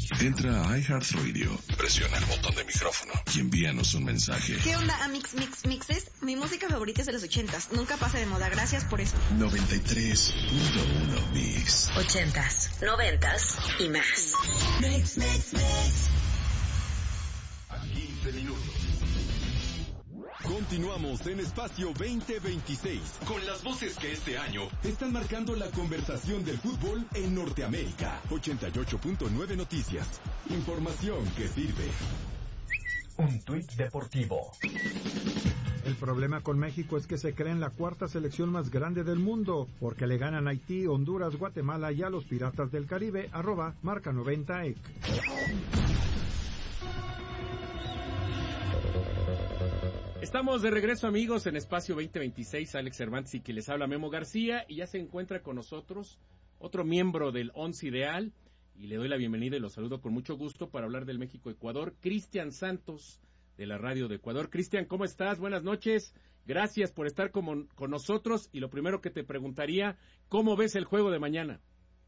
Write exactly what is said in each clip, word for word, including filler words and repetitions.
Entra a iHeartRadio, presiona el botón de micrófono y envíanos un mensaje. ¿Qué onda, Amix Mix Mixes? Mi música favorita es de los ochentas. Nunca pasa de moda. Gracias por eso. noventa y tres punto uno Mix. Ochentas, noventas y más. Mix, mix, mix. A quince minutos. Continuamos en Espacio veinte veintiséis con las voces que este año están marcando la conversación del fútbol en Norteamérica. ochenta y ocho punto nueve Noticias. Información que sirve. Un tuit deportivo. El problema con México es que se cree en la cuarta selección más grande del mundo, porque le ganan a Haití, Honduras, Guatemala y a los Piratas del Caribe, arroba marca noventa E C. Estamos de regreso, amigos, en Espacio veinte veintiséis. Alex Cervantes y que les habla Memo García, y ya se encuentra con nosotros otro miembro del Once Ideal, y le doy la bienvenida y lo saludo con mucho gusto para hablar del México-Ecuador, Cristian Santos, de la Radio de Ecuador. Cristian, ¿cómo estás? Buenas noches, gracias por estar con, con nosotros, y lo primero que te preguntaría, ¿cómo ves el juego de mañana?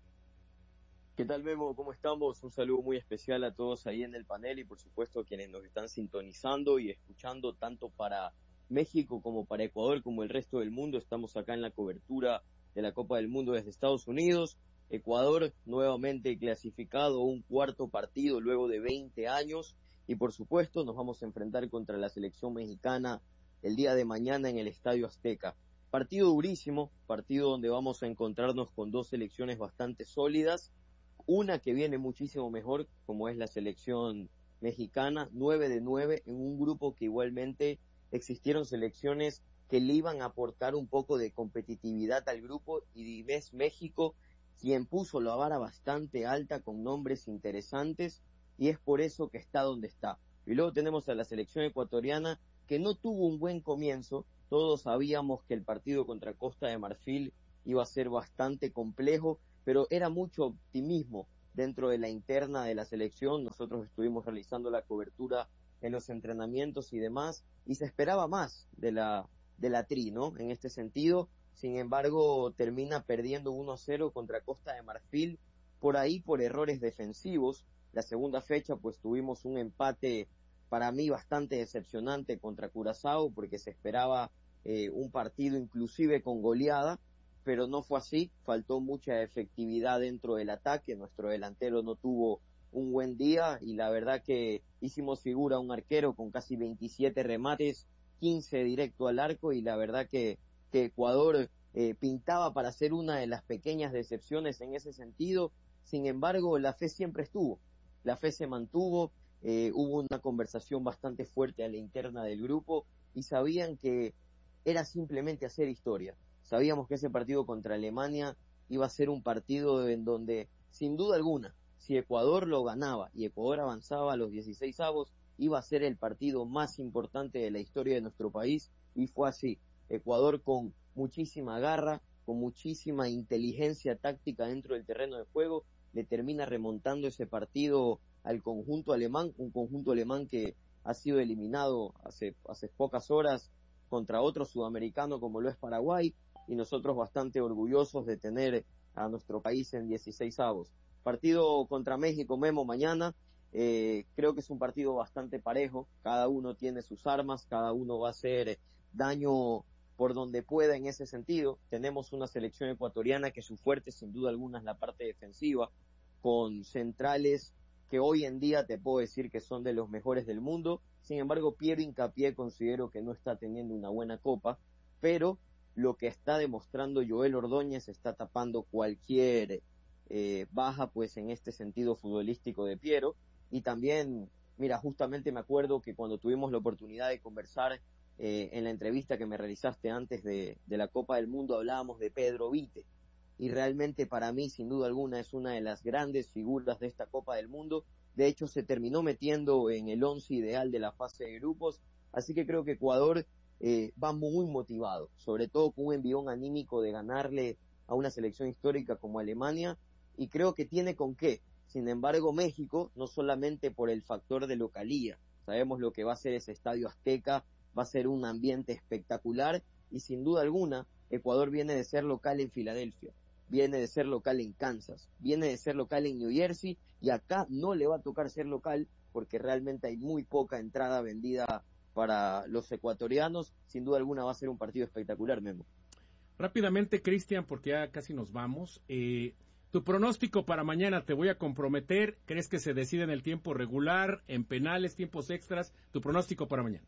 ¿Qué tal, Memo? ¿Cómo estamos? Un saludo muy especial a todos ahí en el panel y por supuesto a quienes nos están sintonizando y escuchando tanto para México como para Ecuador como el resto del mundo. Estamos acá en la cobertura de la Copa del Mundo desde Estados Unidos. Ecuador nuevamente clasificado, un cuarto partido luego de veinte años, y por supuesto nos vamos a enfrentar contra la selección mexicana el día de mañana en el Estadio Azteca. Partido durísimo, partido donde vamos a encontrarnos con dos selecciones bastante sólidas. Una que viene muchísimo mejor, como es la selección mexicana, nueve de nueve, en un grupo que igualmente existieron selecciones que le iban a aportar un poco de competitividad al grupo, y ves México quien puso la vara bastante alta con nombres interesantes, y es por eso que está donde está. Y luego tenemos a la selección ecuatoriana que no tuvo un buen comienzo. Todos sabíamos que el partido contra Costa de Marfil iba a ser bastante complejo, pero era mucho optimismo dentro de la interna de la selección. Nosotros estuvimos realizando la cobertura en los entrenamientos y demás, y se esperaba más de la, de la Tri, ¿no? En este sentido, sin embargo, termina perdiendo uno a cero contra Costa de Marfil, por ahí por errores defensivos. La segunda fecha, pues tuvimos un empate para mí bastante decepcionante contra Curazao, porque se esperaba eh, un partido inclusive con goleada, pero no fue así. Faltó mucha efectividad dentro del ataque, nuestro delantero no tuvo un buen día, y la verdad que hicimos figura a un arquero con casi veintisiete remates, quince directo al arco, y la verdad que, que Ecuador eh, pintaba para ser una de las pequeñas decepciones en ese sentido. Sin embargo, la fe siempre estuvo, la fe se mantuvo, eh, hubo una conversación bastante fuerte a la interna del grupo, y sabían que era simplemente hacer historia. Sabíamos que ese partido contra Alemania iba a ser un partido en donde, sin duda alguna, si Ecuador lo ganaba y Ecuador avanzaba a los dieciséis avos, iba a ser el partido más importante de la historia de nuestro país, y fue así. Ecuador con muchísima garra, con muchísima inteligencia táctica dentro del terreno de juego, le termina remontando ese partido al conjunto alemán, un conjunto alemán que ha sido eliminado hace, hace pocas horas contra otro sudamericano como lo es Paraguay, y nosotros bastante orgullosos de tener a nuestro país en dieciséis avos. Partido contra México, Memo, mañana. Eh, creo que es un partido bastante parejo. Cada uno tiene sus armas, cada uno va a hacer daño por donde pueda en ese sentido. Tenemos una selección ecuatoriana que su fuerte sin duda alguna es la parte defensiva, con centrales que hoy en día te puedo decir que son de los mejores del mundo. Sin embargo, Piero Hincapié considero que no está teniendo una buena copa, pero lo que está demostrando Joel Ordóñez está tapando cualquier eh, baja, pues en este sentido futbolístico de Piero. Y también, mira, justamente me acuerdo que cuando tuvimos la oportunidad de conversar eh, en la entrevista que me realizaste antes de, de la Copa del Mundo, hablábamos de Pedro Vite, y realmente para mí, sin duda alguna, es una de las grandes figuras de esta Copa del Mundo. De hecho, se terminó metiendo en el once ideal de la fase de grupos, así que creo que Ecuador Eh, va muy motivado, sobre todo con un envión anímico de ganarle a una selección histórica como Alemania, y creo que tiene con qué. Sin embargo, México, no solamente por el factor de localía, sabemos lo que va a ser ese Estadio Azteca, va a ser un ambiente espectacular, y sin duda alguna, Ecuador viene de ser local en Filadelfia. viene de ser local en Kansas, viene de ser local en New Jersey, y acá no le va a tocar ser local porque realmente hay muy poca entrada vendida para los ecuatorianos. Sin duda alguna va a ser un partido espectacular, Memo. Rápidamente, Cristian, porque ya casi nos vamos. Eh, tu pronóstico para mañana, te voy a comprometer. ¿Crees que se decide en el tiempo regular, en penales, tiempos extras? Tu pronóstico para mañana.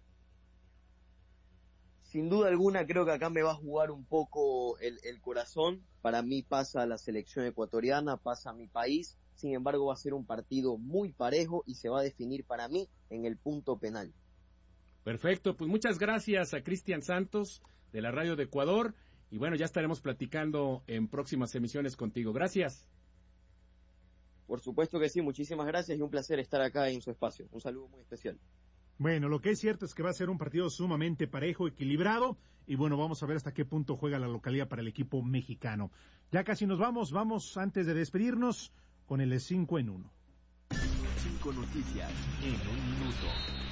Sin duda alguna creo que acá me va a jugar un poco el, el corazón. Para mí pasa la selección ecuatoriana, pasa mi país. Sin embargo, va a ser un partido muy parejo y se va a definir para mí en el punto penal. Perfecto, pues muchas gracias a Cristian Santos de la Radio de Ecuador. Y bueno, ya estaremos platicando en próximas emisiones contigo. Gracias. Por supuesto que sí, muchísimas gracias y un placer estar acá en su espacio. Un saludo muy especial. Bueno, lo que es cierto es que va a ser un partido sumamente parejo, equilibrado, y bueno, vamos a ver hasta qué punto juega la localidad para el equipo mexicano. Ya casi nos vamos, vamos antes de despedirnos con el cinco en uno. Cinco noticias en un minuto.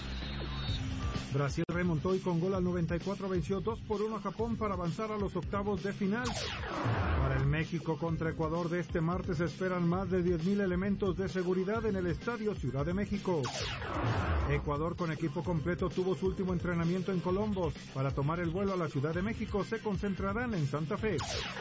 Brasil remontó y con gol al noventa y cuatro venció dos por uno a Japón para avanzar a los octavos de final. Para el México contra Ecuador de este martes se esperan más de diez mil elementos de seguridad en el Estadio Ciudad de México. Ecuador con equipo completo tuvo su último entrenamiento en Colombos. Para tomar el vuelo a la Ciudad de México se concentrarán en Santa Fe.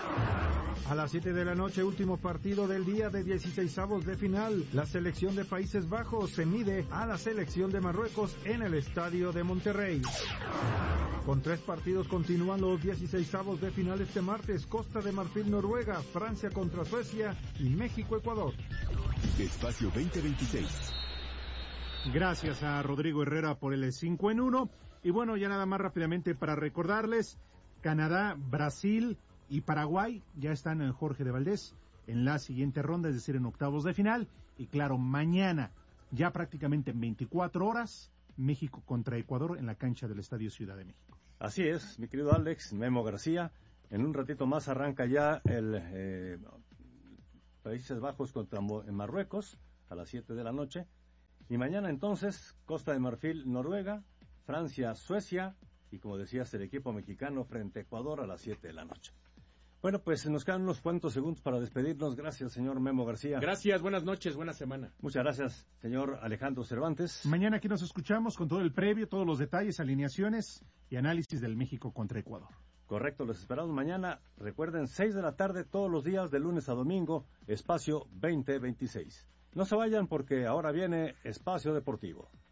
A las siete de la noche, último partido del día de dieciseisavos de final. La selección de Países Bajos se mide a la selección de Marruecos en el Estadio de Monterrey. Con tres partidos continúan los dieciseisavos de final este martes. Costa de Marfil, Noruega, Francia contra Suecia y México, Ecuador. Espacio veinte veintiséis. Gracias a Rodrigo Herrera por el cinco en uno. Y bueno, ya nada más rápidamente para recordarles, Canadá, Brasil y Paraguay ya están en Jorge de Valdés en la siguiente ronda, es decir, en octavos de final. Y claro, mañana, ya prácticamente en veinticuatro horas, México contra Ecuador en la cancha del Estadio Ciudad de México. Así es, mi querido Alex, Memo García. En un ratito más arranca ya el eh, Países Bajos contra en Marruecos a las siete de la noche. Y mañana entonces, Costa de Marfil, Noruega, Francia, Suecia y como decías, el equipo mexicano frente a Ecuador a las siete de la noche. Bueno, pues nos quedan unos cuantos segundos para despedirnos. Gracias, señor Memo García. Gracias, buenas noches, buena semana. Muchas gracias, señor Alejandro Cervantes. Mañana aquí nos escuchamos con todo el previo, todos los detalles, alineaciones y análisis del México contra Ecuador. Correcto, los esperamos mañana. Recuerden, seis de la tarde todos los días de lunes a domingo, espacio veinte veintiséis. No se vayan porque ahora viene Espacio Deportivo.